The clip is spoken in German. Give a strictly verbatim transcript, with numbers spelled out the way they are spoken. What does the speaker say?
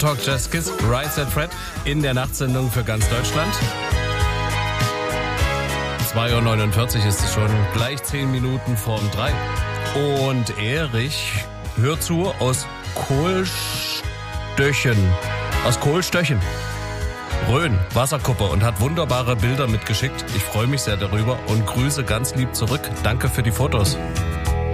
Talk Just Kiss, Rise and Fred in der Nachtsendung für ganz Deutschland. zwei Uhr neunundvierzig ist es schon, gleich zehn Minuten vorm drei. Und Erich hört zu aus Kohlstöchen. Aus Kohlstöchen. Rhön, Wasserkuppe, und hat wunderbare Bilder mitgeschickt. Ich freue mich sehr darüber und grüße ganz lieb zurück. Danke für die Fotos.